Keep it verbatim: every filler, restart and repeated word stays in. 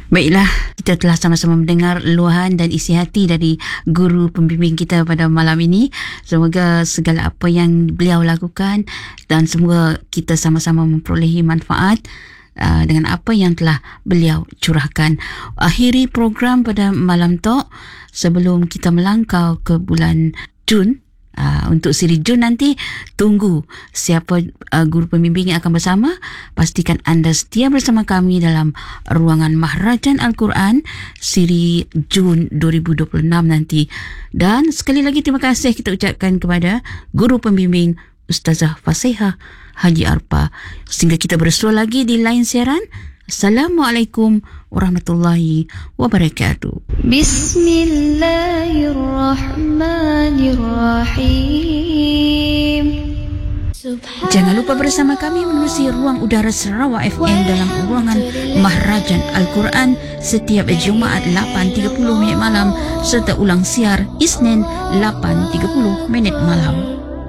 Baiklah, kita telah sama-sama mendengar luahan dan isi hati dari guru pembimbing kita pada malam ini. Semoga segala apa yang beliau lakukan dan semoga kita sama-sama memperolehi manfaat uh, dengan apa yang telah beliau curahkan. Akhiri program pada malam tok sebelum kita melangkau ke bulan Jun. Uh, untuk siri Jun nanti, tunggu siapa uh, guru pembimbing yang akan bersama. Pastikan anda setia bersama kami dalam ruangan Mahrajan Al-Quran siri Jun dua ribu dua puluh enam nanti. Dan sekali lagi terima kasih kita ucapkan kepada guru pembimbing Ustazah Fasihah Haji Arpa. Sehingga kita bersua lagi di lain siaran. Assalamualaikum warahmatullahi wabarakatuh. Bismillahirrahmanirrahim. Jangan lupa bersama kami menerusi ruang udara Sarawak F M dalam ruangan Mahrajan Al-Quran setiap Jumaat lapan tiga puluh minit malam serta ulang siar Isnin lapan tiga puluh minit malam.